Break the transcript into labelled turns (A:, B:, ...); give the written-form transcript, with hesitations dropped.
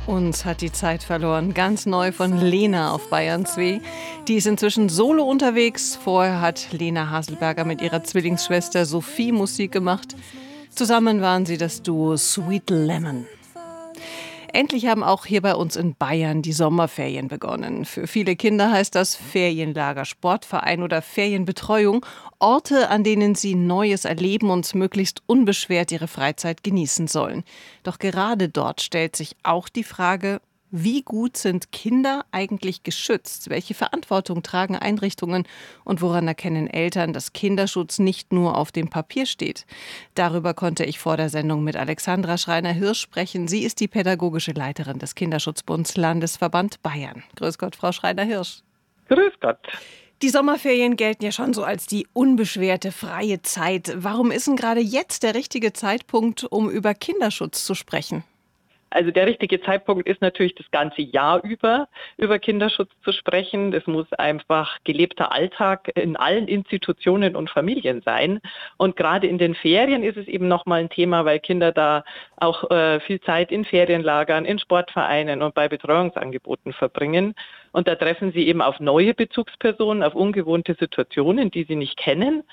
A: Uns hat die Zeit verloren. Ganz neu von Lena auf Bayern 2. Die ist inzwischen solo unterwegs. Vorher hat Lena Haselberger mit ihrer Zwillingsschwester Sophie Musik gemacht. Zusammen waren sie das Duo Sweet Lemon. Endlich haben auch hier bei uns in Bayern die Sommerferien begonnen. Für viele Kinder heißt das Ferienlager, Sportverein oder Ferienbetreuung. Orte, an denen sie Neues erleben und möglichst unbeschwert ihre Freizeit genießen sollen. Doch gerade dort stellt sich auch die Frage, wie gut sind Kinder eigentlich geschützt? Welche Verantwortung tragen Einrichtungen? Und woran erkennen Eltern, dass Kinderschutz nicht nur auf dem Papier steht? Darüber konnte ich vor der Sendung mit Alexandra Schreiner-Hirsch sprechen. Sie ist die pädagogische Leiterin des Kinderschutzbunds Landesverband Bayern. Grüß Gott, Frau Schreiner-Hirsch.
B: Grüß Gott.
A: Die Sommerferien gelten ja schon so als die unbeschwerte, freie Zeit. Warum ist denn gerade jetzt der richtige Zeitpunkt, um über Kinderschutz zu sprechen?
B: Also der richtige Zeitpunkt ist natürlich das ganze Jahr über Kinderschutz zu sprechen. Das muss einfach gelebter Alltag in allen Institutionen und Familien sein. Und gerade in den Ferien ist es eben nochmal ein Thema, weil Kinder da auch viel Zeit in Ferienlagern, in Sportvereinen und bei Betreuungsangeboten verbringen. Und da treffen sie eben auf neue Bezugspersonen, auf ungewohnte Situationen, die sie nicht kennen.